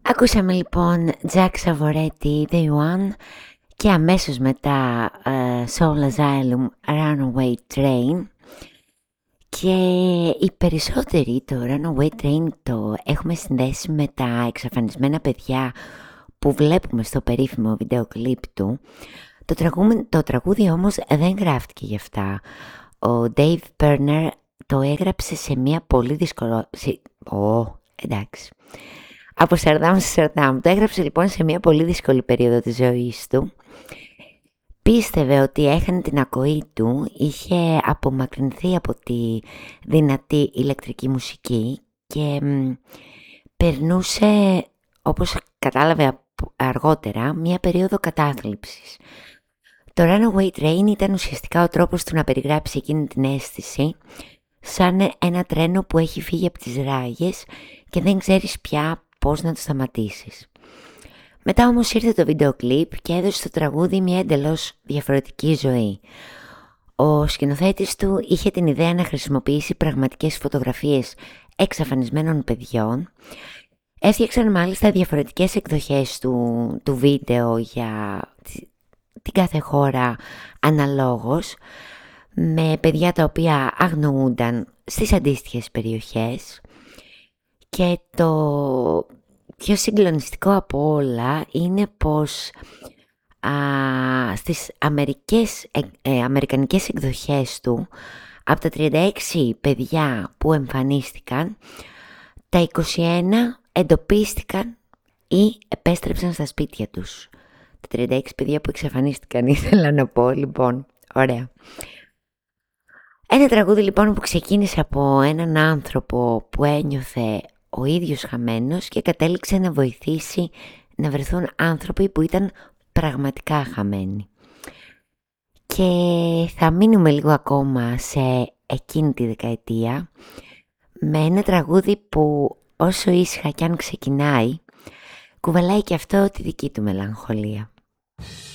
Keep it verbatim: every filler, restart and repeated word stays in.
Ακούσαμε λοιπόν Jack Savoretti, The One, και αμέσως μετά uh, Soul Asylum, Runaway Train. Και οι περισσότεροι το Runaway Train το έχουμε συνδέσει με τα εξαφανισμένα παιδιά που βλέπουμε στο περίφημο βίντεο κλιπ του. Το, τραγούδι, το τραγούδι όμως δεν γράφτηκε γι' αυτά. Ο Dave Pirner το έγραψε σε μια πολύ δύσκολο... Ω, oh, εντάξει. Από Σαρδάμ σε Σαρδάμ. Το έγραψε λοιπόν σε μια πολύ δύσκολη περίοδο της ζωής του. Πίστευε ότι έχανε την ακοή του, είχε απομακρυνθεί από τη δυνατή ηλεκτρική μουσική και μ, περνούσε, όπως κατάλαβε αργότερα, μια περίοδο κατάθλιψης. Το Runaway Train ήταν ουσιαστικά ο τρόπος του να περιγράψει εκείνη την αίσθηση, σαν ένα τρένο που έχει φύγει από τις ράγες και δεν ξέρεις πια πώς να το σταματήσεις. Μετά όμως ήρθε το βίντεο κλιπ και έδωσε στο τραγούδι μια εντελώς διαφορετική ζωή. Ο σκηνοθέτης του είχε την ιδέα να χρησιμοποιήσει πραγματικές φωτογραφίες εξαφανισμένων παιδιών. Έφτιαξαν μάλιστα διαφορετικές εκδοχές του, του βίντεο για την κάθε χώρα αναλόγως, με παιδιά τα οποία αγνοούνταν στις αντίστοιχες περιοχές. Και το πιο συγκλονιστικό από όλα είναι πως α, στις αμερικές, ε, ε, αμερικανικές εκδοχές του, από τα τριάντα έξι παιδιά που εμφανίστηκαν, τα είκοσι ένα εντοπίστηκαν ή επέστρεψαν στα σπίτια τους. Τα τριάντα έξι παιδιά που εξαφανίστηκαν, ήθελα να πω, λοιπόν, ωραία. Ένα τραγούδι λοιπόν που ξεκίνησε από έναν άνθρωπο που ένιωθε ο ίδιος χαμένος και κατέληξε να βοηθήσει να βρεθούν άνθρωποι που ήταν πραγματικά χαμένοι. Και θα μείνουμε λίγο ακόμα σε εκείνη τη δεκαετία με ένα τραγούδι που όσο ήσυχα κι αν ξεκινάει, κουβαλάει και αυτό τη δική του μελαγχολία.